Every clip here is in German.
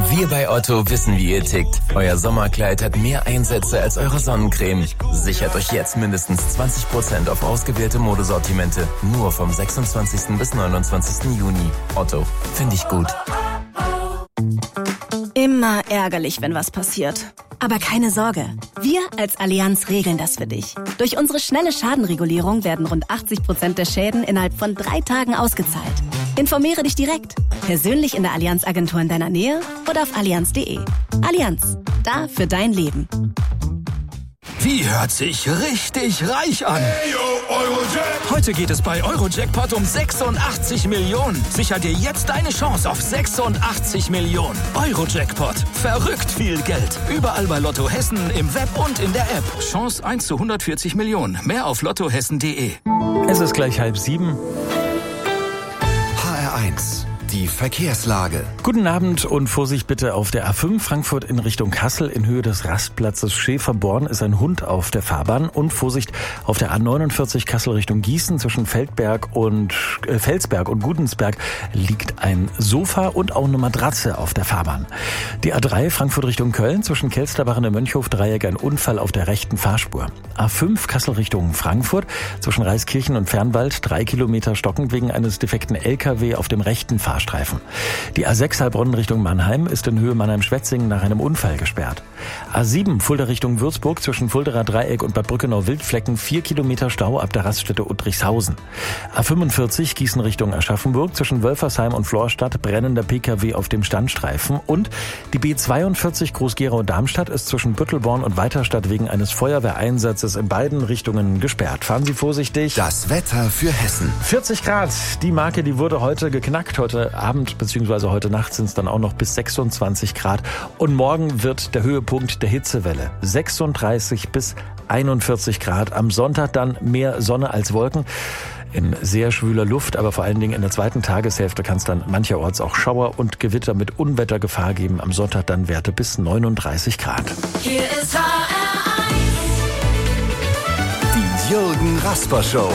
Wir bei Otto wissen, wie ihr tickt. Euer Sommerkleid hat mehr Einsätze als eure Sonnencreme. Sichert euch jetzt mindestens 20% auf ausgewählte Modesortimente. Nur vom 26. bis 29. Juni. Otto, finde ich gut. Immer ärgerlich, wenn was passiert. Aber keine Sorge, wir als Allianz regeln das für dich. Durch unsere schnelle Schadenregulierung werden rund 80% der Schäden innerhalb von 3 Tagen ausgezahlt. Informiere dich direkt, persönlich in der Allianz-Agentur in deiner Nähe oder auf allianz.de. Allianz, da für dein Leben. Die hört sich richtig reich an. Hey, yo, Eurojackpot. Heute geht es bei Eurojackpot um 86 Millionen. Sicher dir jetzt deine Chance auf 86 Millionen. Eurojackpot. Verrückt viel Geld. Überall bei Lotto Hessen, im Web und in der App. Chance 1 zu 140 Millionen. Mehr auf lottohessen.de. Es ist gleich 6:30. HR1, die Verkehrslage. Guten Abend und Vorsicht bitte auf der A5 Frankfurt in Richtung Kassel. In Höhe des Rastplatzes Schäferborn ist ein Hund auf der Fahrbahn. Und Vorsicht auf der A49 Kassel Richtung Gießen zwischen Felsberg und Gudensberg liegt ein Sofa und auch eine Matratze auf der Fahrbahn. Die A3 Frankfurt Richtung Köln zwischen Kelsterbach und dem Mönchhof-Dreieck ein Unfall auf der rechten Fahrspur. A5 Kassel Richtung Frankfurt zwischen Reiskirchen und Fernwald 3 Kilometer stockend wegen eines defekten LKW auf dem rechten Fahrstreifen. Die A6 Heilbronn Richtung Mannheim ist in Höhe Mannheim-Schwetzingen nach einem Unfall gesperrt. A7 Fulda Richtung Würzburg zwischen Fulderer Dreieck und Bad Brückenau-Wildflecken 4 Kilometer Stau ab der Raststätte Uttrichshausen. A45 Gießen Richtung Aschaffenburg zwischen Wölfersheim und Florstadt brennender PKW auf dem Standstreifen. Und die B42 Groß-Gerau-Darmstadt ist zwischen Büttelborn und Weiterstadt wegen eines Feuerwehreinsatzes in beiden Richtungen gesperrt. Fahren Sie vorsichtig. Das Wetter für Hessen. 40 Grad, die Marke, die wurde heute geknackt. Heute Abend bzw. heute Nacht sind es dann auch noch bis 26 Grad. Und morgen wird der Höhepunkt der Hitzewelle. 36 bis 41 Grad. Am Sonntag dann mehr Sonne als Wolken. In sehr schwüler Luft, aber vor allen Dingen in der zweiten Tageshälfte kann es dann mancherorts auch Schauer und Gewitter mit Unwettergefahr geben. Am Sonntag dann Werte bis 39 Grad. Hier ist HR1. Die Jürgen Rasper Show.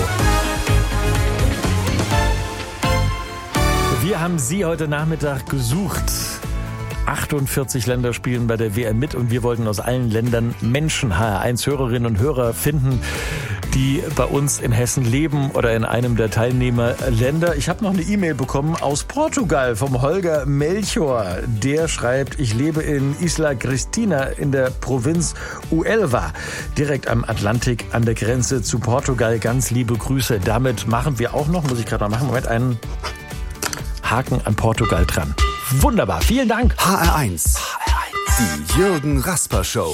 Wir haben Sie heute Nachmittag gesucht. 48 Länder spielen bei der WM mit und wir wollten aus allen Ländern Menschen, HR1-Hörerinnen und Hörer finden, die bei uns in Hessen leben oder in einem der Teilnehmerländer. Ich habe noch eine E-Mail bekommen aus Portugal vom Holger Melchior. Der schreibt, ich lebe in Isla Cristina in der Provinz Uelva, direkt am Atlantik an der Grenze zu Portugal. Ganz liebe Grüße. Damit machen wir auch noch, muss ich gerade mal machen, Moment, einen Haken an Portugal dran. Wunderbar, vielen Dank. HR1, die Jürgen Rasper Show.